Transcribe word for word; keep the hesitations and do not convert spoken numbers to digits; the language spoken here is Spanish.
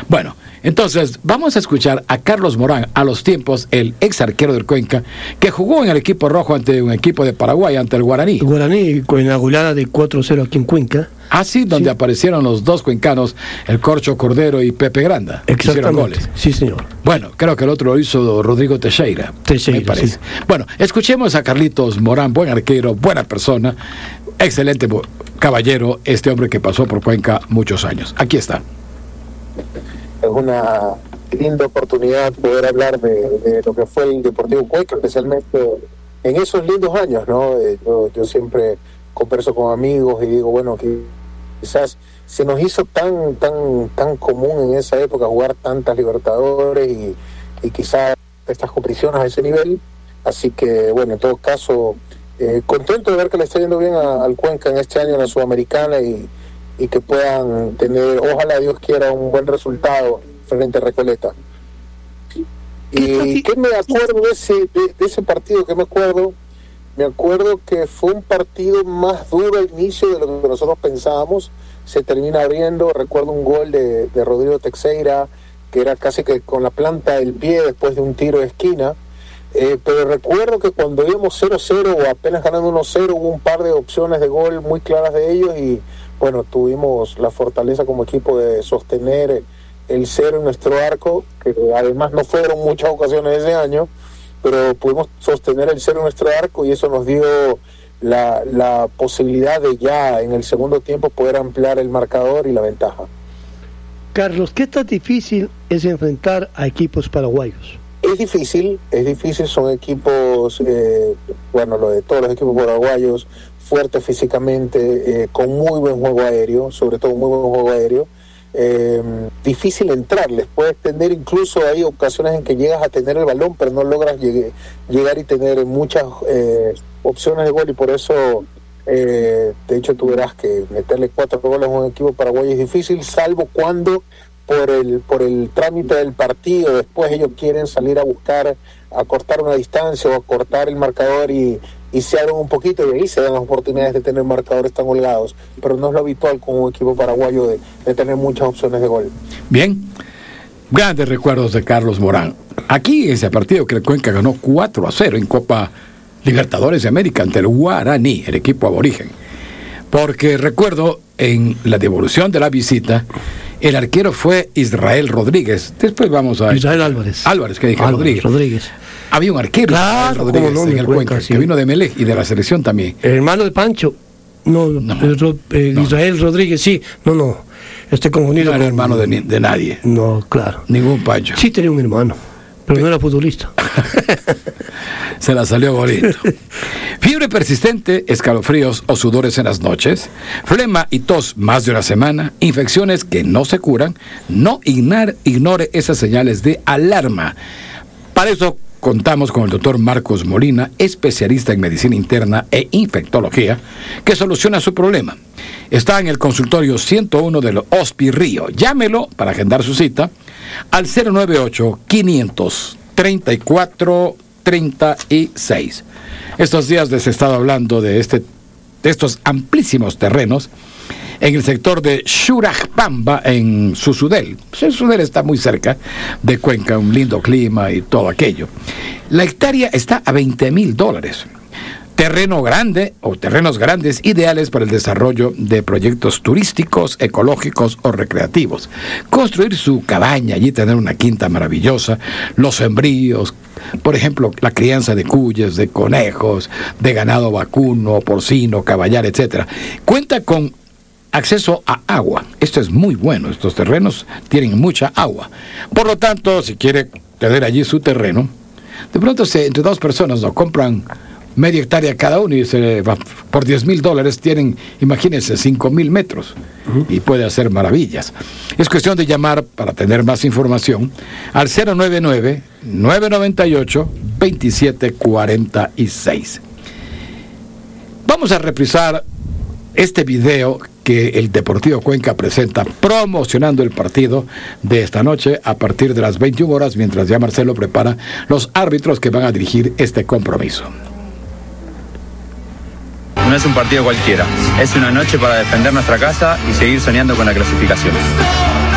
Bueno, entonces vamos a escuchar a Carlos Morán, a los tiempos, el ex arquero del Cuenca, que jugó en el equipo rojo ante un equipo de Paraguay, ante el Guaraní. El Guaraní, con inaugurada de cuatro cero aquí en Cuenca. Ah, sí, donde sí. aparecieron los dos cuencanos, el Corcho Cordero y Pepe Granda. Hicieron goles. Sí, señor. Bueno, creo que el otro lo hizo Rodrigo Teixeira. Teixeira, me parece. Sí. Bueno, escuchemos a Carlitos Morán, buen arquero, buena persona, excelente caballero, este hombre que pasó por Cuenca muchos años. Aquí está. Es una linda oportunidad poder hablar de, de lo que fue el Deportivo Cuenca, especialmente en esos lindos años, ¿no? Eh, yo, yo siempre converso con amigos y digo, bueno, que quizás se nos hizo tan tan tan común en esa época jugar tantas Libertadores y, y quizás estas competiciones a ese nivel, así que bueno, en todo caso, eh, contento de ver que le está yendo bien a, al Cuenca en este año en la Sudamericana y y que puedan tener, ojalá Dios quiera, un buen resultado frente a Recoleta. ¿Y qué me acuerdo de ese, de, de ese partido? ¿Qué me acuerdo? Me acuerdo que fue un partido más duro al inicio de lo que nosotros pensábamos, se termina abriendo, recuerdo un gol de, de Rodrigo Teixeira, que era casi que con la planta del pie después de un tiro de esquina, eh, pero recuerdo que cuando íbamos cero cero o apenas ganando uno cero, hubo un par de opciones de gol muy claras de ellos y bueno, tuvimos la fortaleza como equipo de sostener el cero en nuestro arco, que además no fueron muchas ocasiones ese año, pero pudimos sostener el cero en nuestro arco y eso nos dio la, la posibilidad de ya en el segundo tiempo poder ampliar el marcador y la ventaja. Carlos, ¿qué tan difícil es enfrentar a equipos paraguayos? Es difícil, es difícil, son equipos, eh, bueno, lo de todos los equipos paraguayos, fuertes físicamente, eh, con muy buen juego aéreo, sobre todo muy buen juego aéreo, eh, difícil entrarles, puedes tener incluso, hay ocasiones en que llegas a tener el balón, pero no logras llegue, llegar y tener muchas eh, opciones de gol y por eso, eh, de hecho tú verás que meterle cuatro goles a un equipo paraguayo es difícil, salvo cuando por el por el trámite del partido después ellos quieren salir a buscar, a cortar una distancia o a cortar el marcador y y se abren un poquito y ahí se dan las oportunidades de tener marcadores tan holgados, pero no es lo habitual con un equipo paraguayo de, de tener muchas opciones de gol. Bien, grandes recuerdos de Carlos Morán. Aquí ese partido que el Cuenca ganó cuatro a cero en Copa Libertadores de América ante el Guaraní, el equipo aborigen. Porque recuerdo en la devolución de la visita, el arquero fue Israel Rodríguez. Después vamos a... Israel Álvarez. Álvarez, que dije Álvarez, Rodríguez. Rodríguez. Había un arquero, claro, Rodríguez, no, en el Cuenca, Cuenca, sí. que vino de Melec y de la selección también. El hermano de Pancho. No, no, el, el no. Israel Rodríguez, sí. No, no. Estoy confundido. No era con... hermano de, de nadie. No, claro. Ningún Pancho. Sí tenía un hermano, pero no era futbolista. Se la salió bonito. Fiebre persistente, escalofríos o sudores en las noches, flema y tos más de una semana, infecciones que no se curan, no ignar, ignore esas señales de alarma. Para eso contamos con el doctor Marcos Molina, especialista en medicina interna e infectología, que soluciona su problema. Está en el consultorio ciento uno del Hospi Río. Llámelo para agendar su cita al cero nueve ocho, quinientos treinta y cuatro treinta y seis. Estos días les he estado hablando de, este, de estos amplísimos terrenos en el sector de Xurajpamba, en Susudel. Susudel está muy cerca de Cuenca, un lindo clima y todo aquello. La hectárea está a veinte mil dólares. Terreno grande o terrenos grandes ideales para el desarrollo de proyectos turísticos, ecológicos o recreativos. Construir su cabaña, allí tener una quinta maravillosa, los sembríos, por ejemplo, la crianza de cuyes, de conejos, de ganado vacuno, porcino, caballar, etcétera. Cuenta con acceso a agua. Esto es muy bueno, estos terrenos tienen mucha agua. Por lo tanto, si quiere tener allí su terreno, de pronto se, entre dos personas no compran media hectárea cada uno y se va, por diez mil dólares tienen, imagínense, cinco mil metros uh-huh. y puede hacer maravillas. Es cuestión de llamar para tener más información al cero nueve nueve, nueve nueve ocho, dos siete cuatro seis. Vamos a reprisar este video que el Deportivo Cuenca presenta promocionando el partido de esta noche a partir de las veintiuna horas, mientras ya Marcelo prepara los árbitros que van a dirigir este compromiso. No es un partido cualquiera, es una noche para defender nuestra casa y seguir soñando con la clasificación.